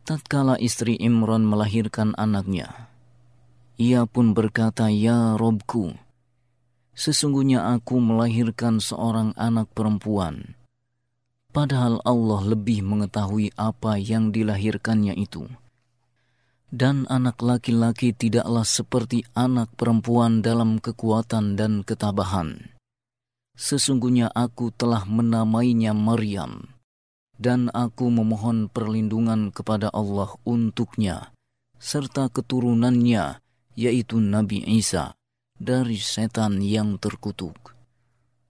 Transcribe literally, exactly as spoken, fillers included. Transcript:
Tatkala istri Imran melahirkan anaknya, ia pun berkata, "Ya Robku, sesungguhnya aku melahirkan seorang anak perempuan, padahal Allah lebih mengetahui apa yang dilahirkannya itu. Dan anak laki-laki tidaklah seperti anak perempuan dalam kekuatan dan ketabahan. Sesungguhnya aku telah menamainya Maryam, dan aku memohon perlindungan kepada Allah untuknya, serta keturunannya, yaitu Nabi Isa, dari setan yang terkutuk."